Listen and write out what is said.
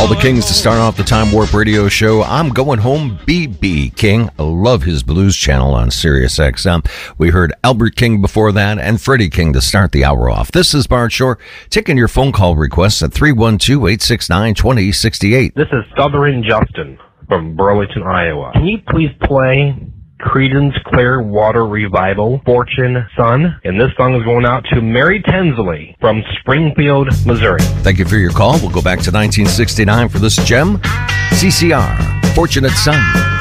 All the Kings to start off the Time Warp Radio Show. I'm Going Home, B.B. King. I love his blues channel on Sirius XM. We heard Albert King before that and Freddie King to start the hour off. This is Bart Shore, taking your phone call requests at 312-869-2068. This is Southern Justin from Burlington, Iowa. Can you please play Creedence Clearwater Revival, Fortune Son? And this song is going out to Mary Tinsley from Springfield, Missouri. Thank you for your call. We'll go back to 1969 for this gem. CCR, Fortunate Son.